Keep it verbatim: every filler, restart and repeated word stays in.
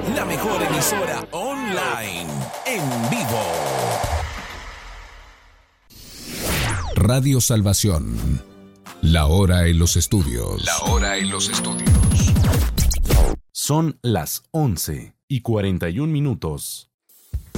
la mejor emisora online, en vivo. Radio Salvación. La hora en los estudios. La hora en los estudios. Son las once y cuarenta y un minutos.